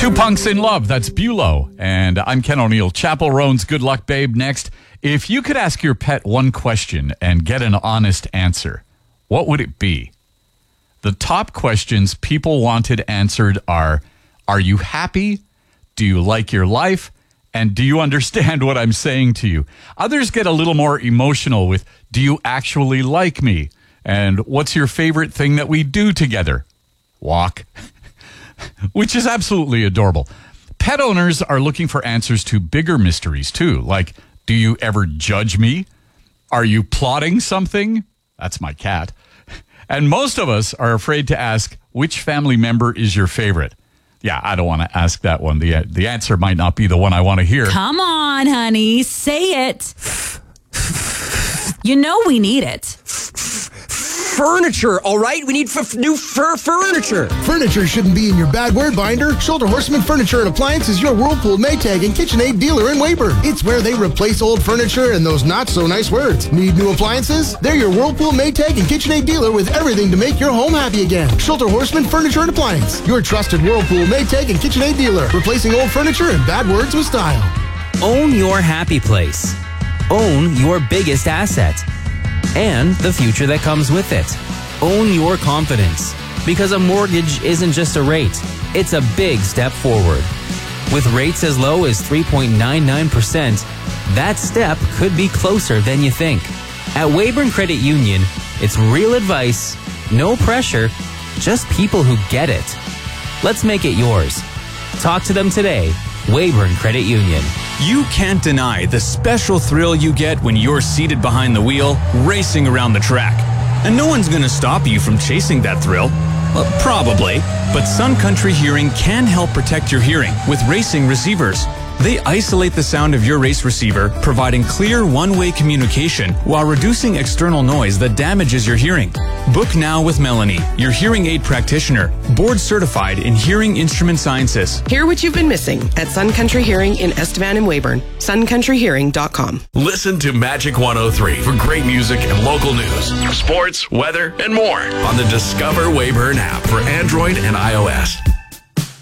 Two Punks in Love, that's Bulow. And I'm Ken O'Neill. Chapel Roan's Good Luck Babe next. If you could ask your pet one question and get an honest answer, what would it be? The top questions people wanted answered are you happy? Do you like your life? And do you understand what I'm saying to you? Others get a little more emotional with, do you actually like me? And what's your favorite thing that we do together? Walk. Which is absolutely adorable. Pet owners are looking for answers to bigger mysteries too, like, do you ever judge me? Are you plotting something? That's my cat. And most of us are afraid to ask, which family member is your favorite? Yeah, I don't want to ask that one. The answer might not be the one I want to hear. Come on, honey. Say it. You know we need it. Furniture, all right? We need new furniture. Furniture shouldn't be in your bad word binder. Shoulder Horseman Furniture and Appliance is your Whirlpool, Maytag, and KitchenAid dealer in Weyburn. It's where they replace old furniture and those not-so-nice words. Need new appliances? They're your Whirlpool, Maytag, and KitchenAid dealer with everything to make your home happy again. Shoulder Horseman Furniture and Appliance, your trusted Whirlpool, Maytag, and KitchenAid dealer, replacing old furniture and bad words with style. Own your happy place. Own your biggest asset. And the future that comes with it. Own your confidence. Because a mortgage isn't just a rate, it's a big step forward. With rates as low as 3.99%, that step could be closer than you think. At Weyburn Credit Union, it's real advice, no pressure, just people who get it. Let's make it yours. Talk to them today. Weyburn Credit Union. You can't deny the special thrill you get when you're seated behind the wheel, racing around the track. And no one's going to stop you from chasing that thrill. Well, probably. But Sun Country Hearing can help protect your hearing with racing receivers. They isolate the sound of your race receiver, providing clear one-way communication while reducing external noise that damages your hearing. Book now with Melanie, your hearing aid practitioner, board certified in hearing instrument sciences. Hear what you've been missing at Sun Country Hearing in Estevan and Weyburn. suncountryhearing.com. Listen to Magic 103 for great music and local news, sports, weather, and more on the Discover Weyburn app for Android and iOS.